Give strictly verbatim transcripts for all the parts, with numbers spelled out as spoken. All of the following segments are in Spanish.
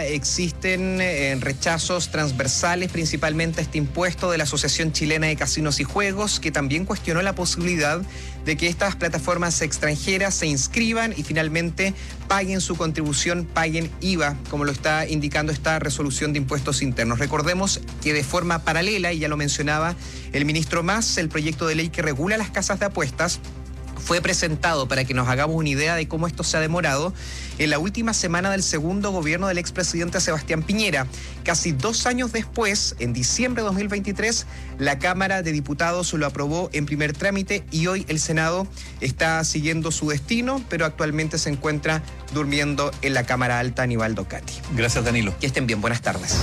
existen eh, rechazos transversales, principalmente a este impuesto de la Asociación Chilena de Casinos y Juegos, que también cuestionó la posibilidad de que estas plataformas extranjeras se inscriban y finalmente paguen su contribución, paguen I V A, como lo está indicando esta resolución de impuestos internos. Recordemos que de forma paralela, y ya lo mencionaba el ministro Mas, el proyecto de ley que regula las casas de apuestas fue presentado, para que nos hagamos una idea de cómo esto se ha demorado, en la última semana del segundo gobierno del expresidente Sebastián Piñera. Casi dos años después, en diciembre de dos mil veintitrés, la Cámara de Diputados lo aprobó en primer trámite y hoy el Senado está siguiendo su destino, pero actualmente se encuentra durmiendo en la Cámara Alta Aníbaldo Cati. Gracias, Danilo. Que estén bien, buenas tardes.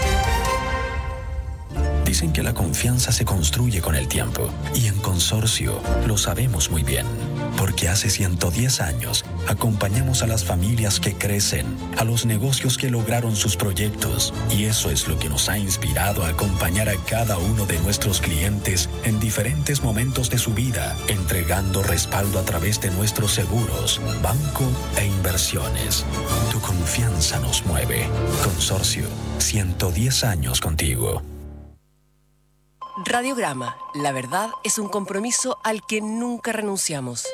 Dicen que la confianza se construye con el tiempo, y en Consorcio lo sabemos muy bien, porque hace ciento diez años acompañamos a las familias que crecen, a los negocios que lograron sus proyectos, y eso es lo que nos ha inspirado a acompañar a cada uno de nuestros clientes en diferentes momentos de su vida, entregando respaldo a través de nuestros seguros, banco e inversiones. Tu confianza nos mueve. Consorcio, ciento diez años contigo. Radiograma, la verdad es un compromiso al que nunca renunciamos.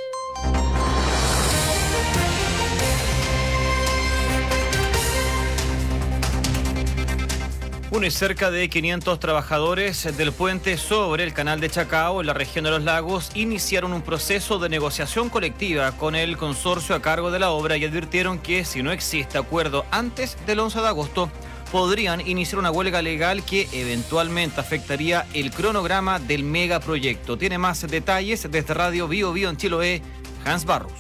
Bueno, y cerca de quinientos trabajadores del puente sobre el canal de Chacao, en la región de Los Lagos, iniciaron un proceso de negociación colectiva con el consorcio a cargo de la obra y advirtieron que si no existe acuerdo antes del once de agosto, podrían iniciar una huelga legal que eventualmente afectaría el cronograma del megaproyecto. Tiene más detalles desde Radio Bio Bio en Chiloé, Hans Barros.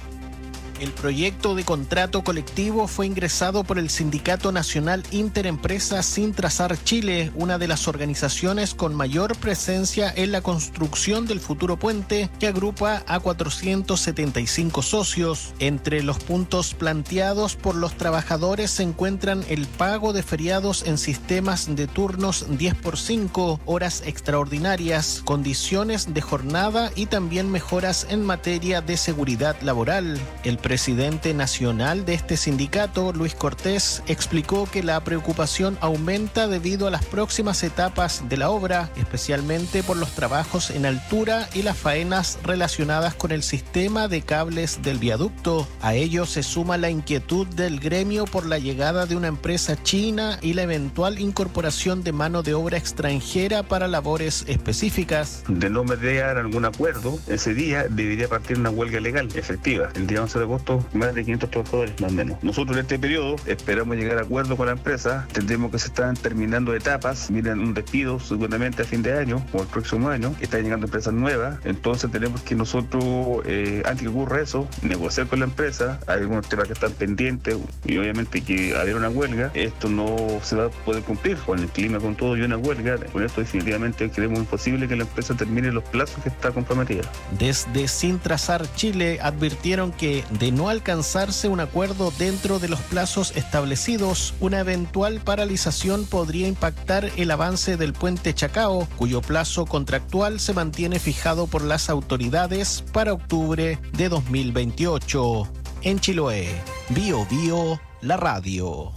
El proyecto de contrato colectivo fue ingresado por el Sindicato Nacional Interempresa Sintrasar Chile, una de las organizaciones con mayor presencia en la construcción del futuro puente, que agrupa a cuatrocientos setenta y cinco socios. Entre los puntos planteados por los trabajadores se encuentran el pago de feriados en sistemas de turnos diez por cinco, horas extraordinarias, condiciones de jornada y también mejoras en materia de seguridad laboral. El presidente nacional de este sindicato, Luis Cortés, explicó que la preocupación aumenta debido a las próximas etapas de la obra, especialmente por los trabajos en altura y las faenas relacionadas con el sistema de cables del viaducto. A ello se suma la inquietud del gremio por la llegada de una empresa china y la eventual incorporación de mano de obra extranjera para labores específicas. De no mediar algún acuerdo, ese día debería partir una huelga legal efectiva. El día once de agosto, más de quinientos trabajadores, más o menos. Nosotros en este periodo esperamos llegar a acuerdo con la empresa. Entendemos que se están terminando etapas. Miren, un despido seguramente a fin de año o el próximo año. Están llegando empresas nuevas. Entonces tenemos que nosotros, eh, antes que ocurra eso, negociar con la empresa. Hay algunos temas que están pendientes y obviamente que haber una huelga. Esto no se va a poder cumplir con el clima, con todo y una huelga. Con esto definitivamente creemos imposible que la empresa termine los plazos que está comprometida. Desde Sintrasar Chile advirtieron que de no alcanzarse un acuerdo dentro de los plazos establecidos, una eventual paralización podría impactar el avance del puente Chacao, cuyo plazo contractual se mantiene fijado por las autoridades para octubre de dos mil veintiocho. En Chiloé, Bio Bio, la radio.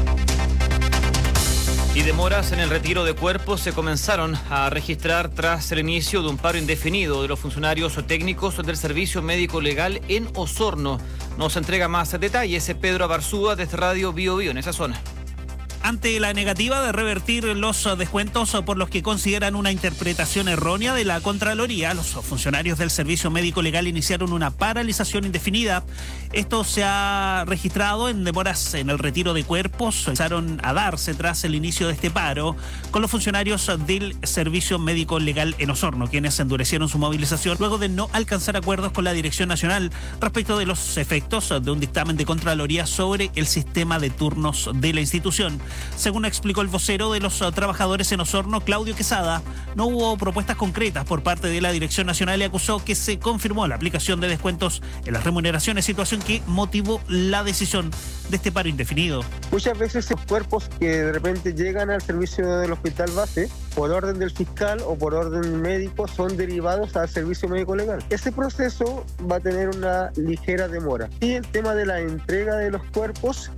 Y demoras en el retiro de cuerpos se comenzaron a registrar tras el inicio de un paro indefinido de los funcionarios técnicos del Servicio Médico Legal en Osorno. Nos entrega más detalles Pedro Abarzúa desde Radio Bio Bio en esa zona. Ante la negativa de revertir los descuentos por los que consideran una interpretación errónea de la Contraloría, los funcionarios del Servicio Médico Legal iniciaron una paralización indefinida. Esto se ha registrado en demoras en el retiro de cuerpos. Empezaron a darse tras el inicio de este paro con los funcionarios del Servicio Médico Legal en Osorno, quienes endurecieron su movilización luego de no alcanzar acuerdos con la Dirección Nacional respecto de los efectos de un dictamen de Contraloría sobre el sistema de turnos de la institución. Según explicó el vocero de los trabajadores en Osorno, Claudio Quesada, no hubo propuestas concretas por parte de la Dirección Nacional y acusó que se confirmó la aplicación de descuentos en las remuneraciones, situación que motivó la decisión de este paro indefinido. Muchas veces esos cuerpos que de repente llegan al servicio del hospital base, por orden del fiscal o por orden médico, son derivados al servicio médico legal. Ese proceso va a tener una ligera demora. Y el tema de la entrega de los cuerpos